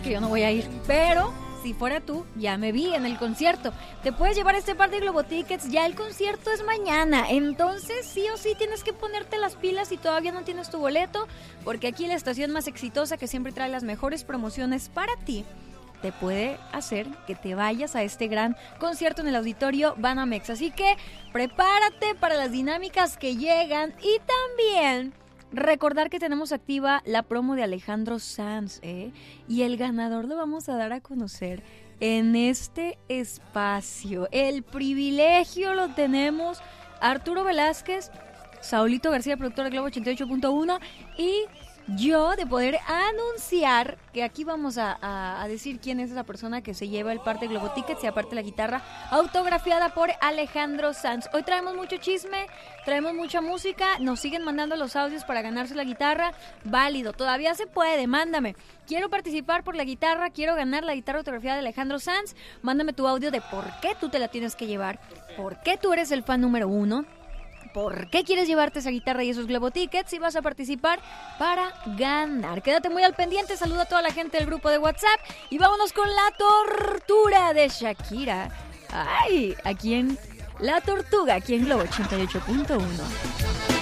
porque yo no voy a ir, pero si fuera tú, ya me vi en el concierto. Te puedes llevar este par de Globo Tickets, ya el concierto es mañana, entonces sí o sí tienes que ponerte las pilas si todavía no tienes tu boleto, porque aquí la estación más exitosa que siempre trae las mejores promociones para ti, te puede hacer que te vayas a este gran concierto en el auditorio Banamex. Así que prepárate para las dinámicas que llegan y también recordar que tenemos activa la promo de Alejandro Sanz, y el ganador lo vamos a dar a conocer en este espacio. El privilegio lo tenemos Arturo Velázquez, Saulito García, productor de Globo 88.1, y yo de poder anunciar que aquí vamos a decir quién es esa persona que se lleva el par de Globo Tickets y aparte la guitarra autografiada por Alejandro Sanz. Hoy traemos mucho chisme, traemos mucha música, nos siguen mandando los audios para ganarse la guitarra, válido, todavía se puede, mándame. Quiero participar por la guitarra, quiero ganar la guitarra autografiada de Alejandro Sanz, mándame tu audio de por qué tú te la tienes que llevar, por qué tú eres el fan número 1, ¿por qué quieres llevarte esa guitarra y esos Globo Tickets? Y vas a participar para ganar. Quédate muy al pendiente, saluda a toda la gente del grupo de WhatsApp y vámonos con La Tortura de Shakira. Ay, aquí en La Tortuga, aquí en Globo 88.1.